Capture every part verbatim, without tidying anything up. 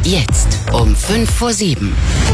Jetzt um fünf vor sieben.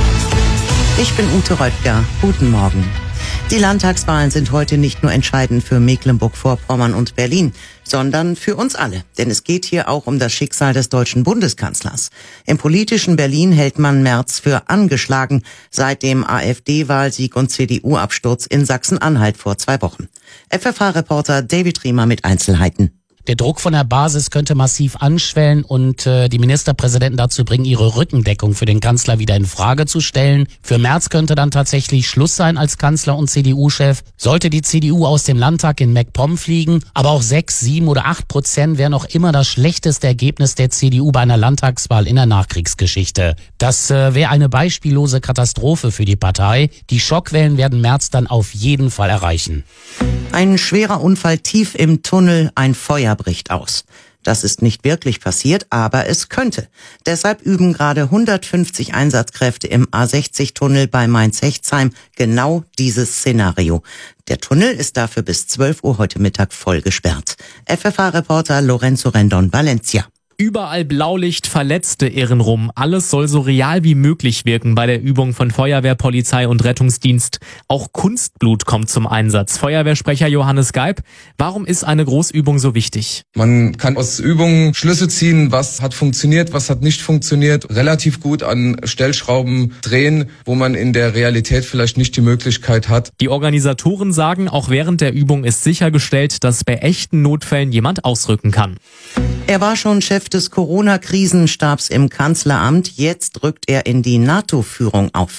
Ich bin Ute Röttger. Guten Morgen. Die Landtagswahlen sind heute nicht nur entscheidend für Mecklenburg-Vorpommern und Berlin, sondern für uns alle. Denn es geht hier auch um das Schicksal des deutschen Bundeskanzlers. Im politischen Berlin hält man Merz für angeschlagen seit dem AfD-Wahlsieg und C D U-Absturz in Sachsen-Anhalt vor zwei Wochen. F F H-Reporter David Riemer mit Einzelheiten. Der Druck von der Basis könnte massiv anschwellen und äh, die Ministerpräsidenten dazu bringen, ihre Rückendeckung für den Kanzler wieder in Frage zu stellen. Für Merz könnte dann tatsächlich Schluss sein als Kanzler und C D U-Chef. Sollte die C D U aus dem Landtag in MacPom fliegen, aber auch sechs, sieben oder acht Prozent wäre noch immer das schlechteste Ergebnis der C D U bei einer Landtagswahl in der Nachkriegsgeschichte. Das äh, wäre eine beispiellose Katastrophe für die Partei. Die Schockwellen werden Merz dann auf jeden Fall erreichen. Ein schwerer Unfall tief im Tunnel, ein Feuer bricht aus. Das ist nicht wirklich passiert, aber es könnte. Deshalb üben gerade hundertfünfzig Einsatzkräfte im A sechzig Tunnel bei Mainz-Hechtsheim genau dieses Szenario. Der Tunnel ist dafür bis zwölf Uhr heute Mittag voll gesperrt. F F H-Reporter Lorenzo Rendon, Valencia. Überall Blaulicht, Verletzte irren rum. Alles soll so real wie möglich wirken bei der Übung von Feuerwehr, Polizei und Rettungsdienst. Auch Kunstblut kommt zum Einsatz. Feuerwehrsprecher Johannes Geib, warum ist eine Großübung so wichtig? Man kann aus Übungen Schlüsse ziehen, was hat funktioniert, was hat nicht funktioniert. Relativ gut an Stellschrauben drehen, wo man in der Realität vielleicht nicht die Möglichkeit hat. Die Organisatoren sagen, auch während der Übung ist sichergestellt, dass bei echten Notfällen jemand ausrücken kann. Er war schon Chef des Corona-Krisenstabs im Kanzleramt. Jetzt rückt er in die NATO-Führung auf.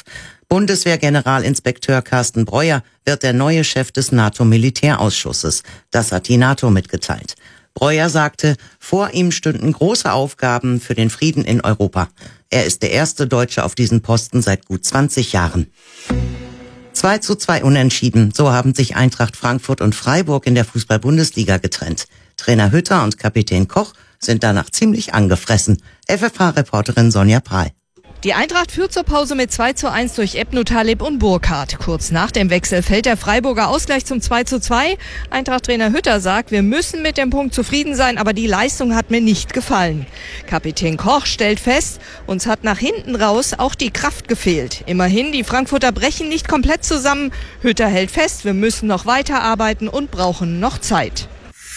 Bundeswehrgeneralinspekteur Carsten Breuer wird der neue Chef des NATO-Militärausschusses. Das hat die NATO mitgeteilt. Breuer sagte, vor ihm stünden große Aufgaben für den Frieden in Europa. Er ist der erste Deutsche auf diesem Posten seit gut zwanzig Jahren. zwei zu zwei unentschieden. So haben sich Eintracht Frankfurt und Freiburg in der Fußball-Bundesliga getrennt. Trainer Hütter und Kapitän Koch sind danach ziemlich angefressen. F F H-Reporterin Sonja Prahl. Die Eintracht führt zur Pause mit zwei zu eins durch Ebnu Talib und Burkhardt. Kurz nach dem Wechsel fällt der Freiburger Ausgleich zum zwei zu zwei. Eintracht-Trainer Hütter sagt, wir müssen mit dem Punkt zufrieden sein, aber die Leistung hat mir nicht gefallen. Kapitän Koch stellt fest, uns hat nach hinten raus auch die Kraft gefehlt. Immerhin, die Frankfurter brechen nicht komplett zusammen. Hütter hält fest, wir müssen noch weiterarbeiten und brauchen noch Zeit.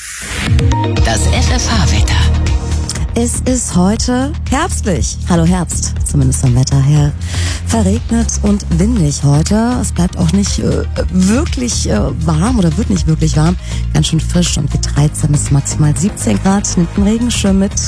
Das F F H-Wetter. Es ist heute herbstlich. Hallo Herbst, zumindest vom Wetter her. Verregnet und windig heute. Es bleibt auch nicht äh, wirklich äh, warm oder wird nicht wirklich warm. Ganz schön frisch und geht dreizehn bis maximal siebzehn Grad. Nimmt einen Regenschirm mit.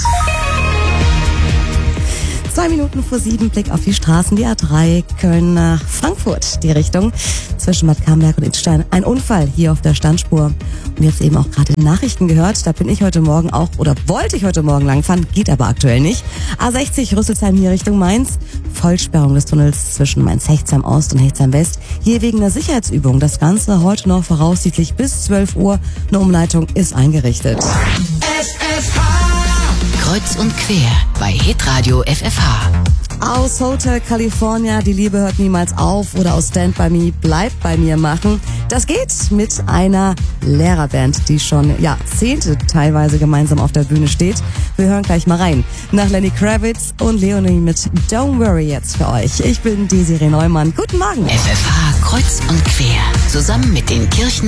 Zwei Minuten vor sieben, Blick auf die Straßen, die A drei, Köln nach Frankfurt, die Richtung zwischen Bad Camberg und Idstein. Ein Unfall hier auf der Standspur. Und jetzt eben auch gerade in den Nachrichten gehört, da bin ich heute Morgen auch, oder wollte ich heute Morgen langfahren, geht aber aktuell nicht. A sechzig, Rüsselsheim hier Richtung Mainz. Vollsperrung des Tunnels zwischen Mainz-Hechtsheim Ost und Hechtsheim West. Hier wegen der Sicherheitsübung. Das Ganze heute noch voraussichtlich bis zwölf Uhr. Eine Umleitung ist eingerichtet. Kreuz und quer bei Hitradio F F H. Aus Hotel California, die Liebe hört niemals auf, oder aus Stand By Me, bleib bei mir machen. Das geht mit einer Lehrerband, die schon Jahrzehnte teilweise gemeinsam auf der Bühne steht. Wir hören gleich mal rein. Nach Lenny Kravitz und Leonie mit Don't Worry jetzt für euch. Ich bin Desiree Neumann. Guten Morgen. F F H Kreuz und quer. Zusammen mit den Kirchen